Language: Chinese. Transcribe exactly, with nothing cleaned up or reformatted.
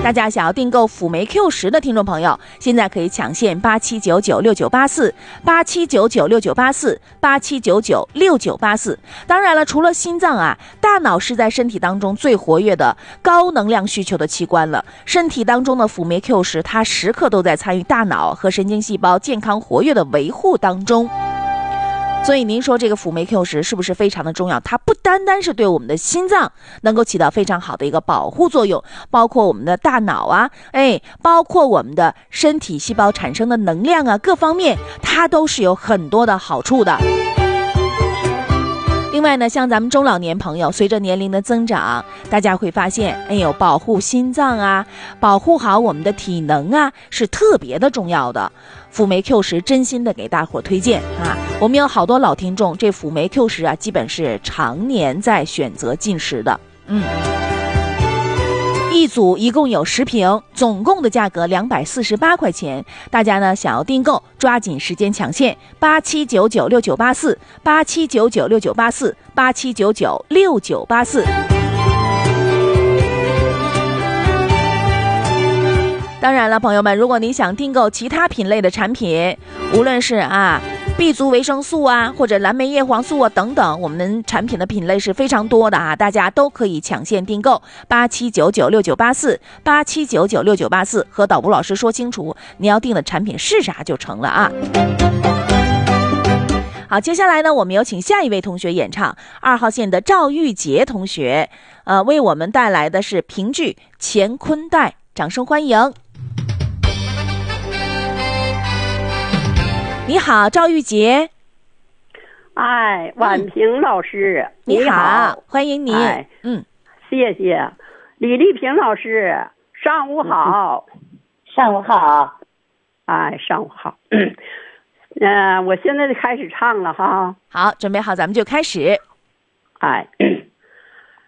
大家想要订购辅酶 Q 十的听众朋友，现在可以抢现八七九九六九八四八七九九六九八四八七九九六九八四。当然了，除了心脏啊，大脑是在身体当中最活跃的高能量需求的器官了。身体当中的辅酶 Q 十，它时刻都在参与大脑和神经细胞健康活跃的维护当中。所以您说这个辅酶 Q 十是不是非常的重要？它不单单是对我们的心脏能够起到非常好的一个保护作用，包括我们的大脑啊，哎，包括我们的身体细胞产生的能量啊，各方面它都是有很多的好处的。另外呢，像咱们中老年朋友，随着年龄的增长，大家会发现，哎呦，保护心脏啊，保护好我们的体能啊，是特别的重要的。辅酶 Q 十真心的给大伙推荐啊！我们有好多老听众，这辅酶 Q 十啊，基本是常年在选择进食的。嗯，一组一共有十瓶，总共的价格两百四十八块钱。大家呢想要订购，抓紧时间抢现，八七九九六九八四八七九九六九八四八七九九六九八四。当然了，朋友们，如果您想订购其他品类的产品，无论是啊 B 族维生素啊，或者蓝莓叶黄素啊等等，我们产品的品类是非常多的啊，大家都可以抢现订购。八七九九六九八四八七九九六九八四，和导播老师说清楚你要订的产品是啥就成了啊。好，接下来呢，我们有请下一位同学演唱二号线的赵玉杰同学，呃，为我们带来的是评剧《乾坤袋》，掌声欢迎。你好，赵玉杰。 哎，婉平老师， 嗯、你好， 好欢迎你。 哎、 嗯， 谢谢。李丽萍老师，上午好。 嗯、上午好。 哎，上午好。嗯、呃，我现在就开始唱了哈。 好，准备好，咱们就开始。 哎。